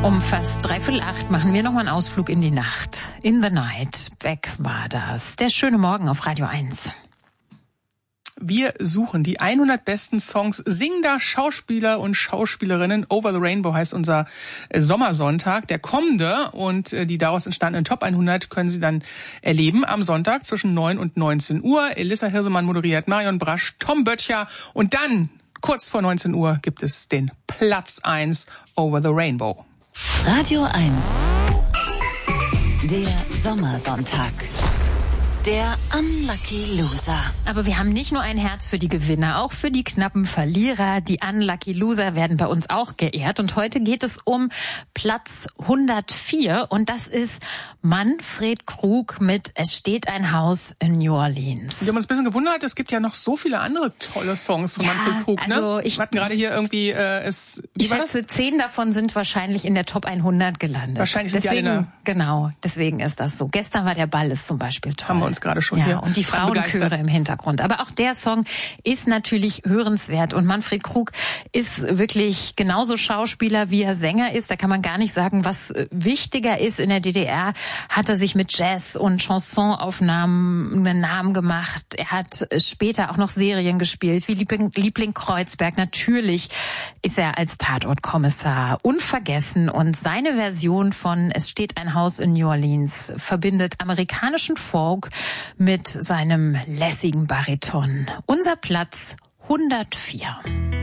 Um fast 7:45 machen wir nochmal einen Ausflug in die Nacht. In the Night. Beck war das. Der schöne Morgen auf Radio 1. Wir suchen die 100 besten Songs singender Schauspieler und Schauspielerinnen. Over the Rainbow heißt unser Sommersonntag, der kommende. Und die daraus entstandenen Top 100 können Sie dann erleben am Sonntag zwischen 9 und 19 Uhr. Elissa Hirsemann moderiert, Marion Brasch, Tom Böttcher. Und dann, kurz vor 19 Uhr, gibt es den Platz 1 Over the Rainbow. Radio 1. Der Sommersonntag. Der Unlucky Loser. Aber wir haben nicht nur ein Herz für die Gewinner, auch für die knappen Verlierer. Die Unlucky Loser werden bei uns auch geehrt. Und heute geht es um Platz 104. Und das ist Manfred Krug mit Es steht ein Haus in New Orleans. Wir haben uns ein bisschen gewundert, es gibt ja noch so viele andere tolle Songs von Manfred Krug. Also ne? Wir hatten gerade hier irgendwie... ich schätze, 10 davon sind wahrscheinlich in der Top 100 gelandet. Wahrscheinlich sind deswegen ist das so. Gestern war der Ball ist zum Beispiel toll. Haben wir uns gerade schon hier und die Frauenchöre im Hintergrund. Aber auch der Song ist natürlich hörenswert. Und Manfred Krug ist wirklich genauso Schauspieler, wie er Sänger ist. Da kann man gar nicht sagen, was wichtiger ist. In der DDR hat er sich mit Jazz- und Chansonaufnahmen einen Namen gemacht. Er hat später auch noch Serien gespielt, wie Liebling Kreuzberg. Natürlich ist er als Tatortkommissar unvergessen. Und seine Version von Es steht ein Haus in New Orleans verbindet amerikanischen Folk mit seinem lässigen Bariton. Unser Platz 104.